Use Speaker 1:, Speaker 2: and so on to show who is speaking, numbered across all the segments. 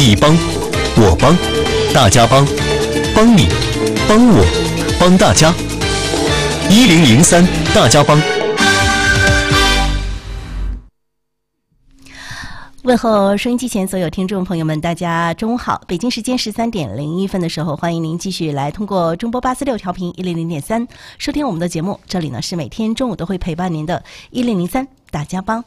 Speaker 1: 你帮，我帮，大家帮，帮你，帮我，帮大家。1003大家帮。
Speaker 2: 问候收音机前所有听众朋友们，大家中午好！北京时间13:01的时候，欢迎您继续来通过中波846调频100.3收听我们的节目。这里呢是每天中午都会陪伴您的1003大家帮。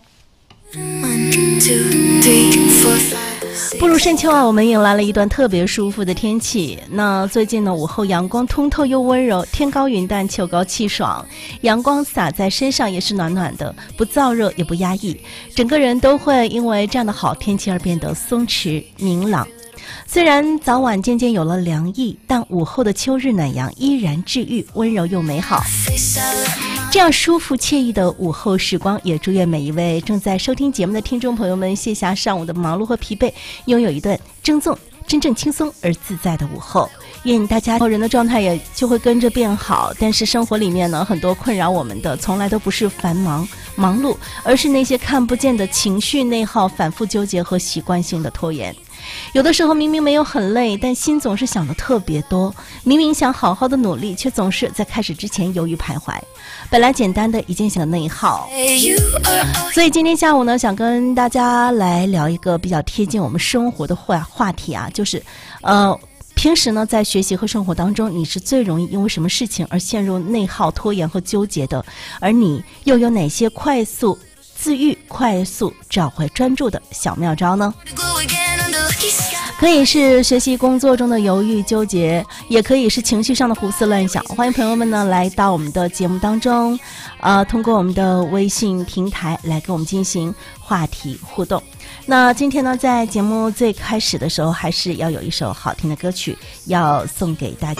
Speaker 2: 步入深秋啊，我们迎来了一段特别舒服的天气。那最近呢，午后阳光通透又温柔，天高云淡，秋高气爽，阳光洒在身上也是暖暖的，不燥热也不压抑，整个人都会因为这样的好天气而变得松弛明朗。虽然早晚渐渐有了凉意，但午后的秋日暖阳依然治愈，温柔又美好。这样舒服惬意的午后时光，也祝愿每一位正在收听节目的听众朋友们卸下上午的忙碌和疲惫，拥有一段真正轻松而自在的午后。愿大家人的状态也就会跟着变好。但是生活里面呢，很多困扰我们的从来都不是繁忙碌，而是那些看不见的情绪内耗、反复纠结和习惯性的拖延。有的时候明明没有很累，但心总是想的特别多，明明想好好的努力，却总是在开始之前犹豫徘徊。本来简单的一件小内耗，所以今天下午呢，想跟大家来聊一个比较贴近我们生活的话题啊，就是平时呢，在学习和生活当中，你是最容易因为什么事情而陷入内耗、拖延和纠结的？而你又有哪些快速自愈、快速找回专注的小妙招呢？可以是学习工作中的犹豫纠结，也可以是情绪上的胡思乱想。欢迎朋友们呢来到我们的节目当中，通过我们的微信平台来跟我们进行话题互动。那今天呢，在节目最开始的时候，还是要有一首好听的歌曲要送给大家。